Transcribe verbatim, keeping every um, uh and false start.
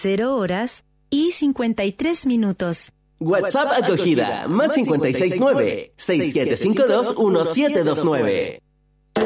cero horas y cincuenta y tres minutos. WhatsApp acogida, más cinco seis nueve, seis siete cinco dos, uno siete dos nueve.